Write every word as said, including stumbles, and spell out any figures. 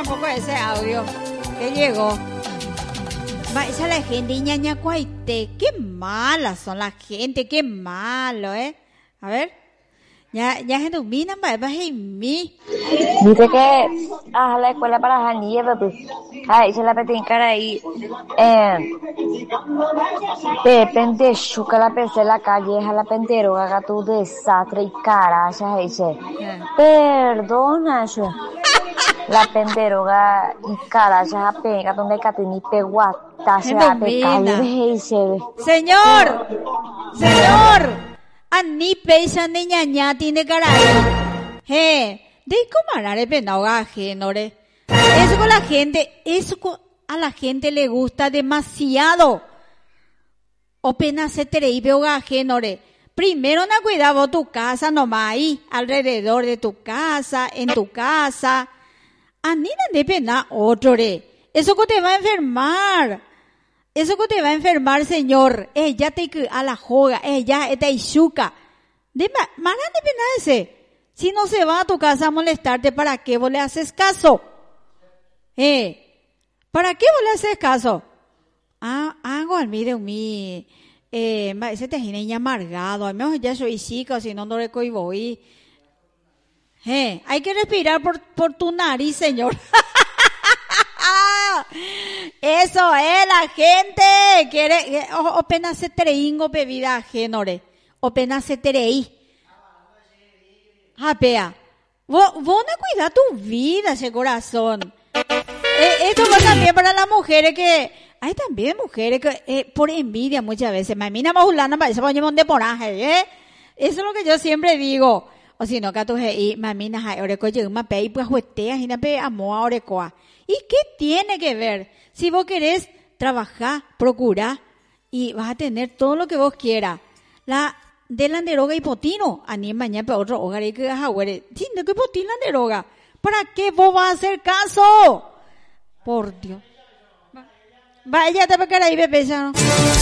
un poco ese audio que llegó. Va, esa la gente, ñaña cuaite. Qué malas son la gente, qué malo, ¿eh? A ver. Ya, ya se dominan, va, va, y mí. Dice que a la escuela para la nieve, pues. Ay, se la petin cara ahí. Eh, de repente, chuca la pese en la calle, a la pentero, haga tu desastre y cara, ya dice. Perdona, yo. La penderoga y cara, ya pega, donde catini peguata, se va a pecar, dice. Señor, señor. Ani peisa ni ñaña tiene caray. He, de cómo hará penado gaje, nore. Eso con la gente, eso con, a la gente le gusta demasiado. O pena se te y veo gaje, nore. Primero no cuidaba tu casa nomás ahí, alrededor de tu casa, en tu casa. Ani no de pena otro re. Eso que te va a enfermar. Eso que te va a enfermar, señor. Ella te a la joga, ella te isuca. De mara de pena ese. Si no se va a tu casa a molestarte, ¿para qué vos le haces caso? Eh, ¿para qué vos le haces caso? Ah, hago al mí de mi, eh, ese te niña amargado. Al menos ya soy chica, si no no le voy. Eh, hay que respirar por, por tu nariz, señor. Eso es, la gente quiere, o, o pena se treingo bebida genore, o pena se trei. Ah, pea, vos, vos no cuida tu vida, ese corazón. Eh, esto va también para las mujeres que, hay también mujeres que, eh, por envidia muchas veces, mamina mahulana para eso ponemos de poraje, eh. Eso es lo que yo siempre digo. O si no, que tú y mamina hay oreco yuma pe y pues huetea y na pe amo orecoa. ¿Y qué tiene que ver? Si vos querés trabajar, procura y vas a tener todo lo que vos quieras. La delanderoga y potino, ani mañana para otro hogar y que hagas sin de que potino deroga. ¿Para qué vos vas a hacer caso? Por Dios. Vaya te pecar ahí, bebé.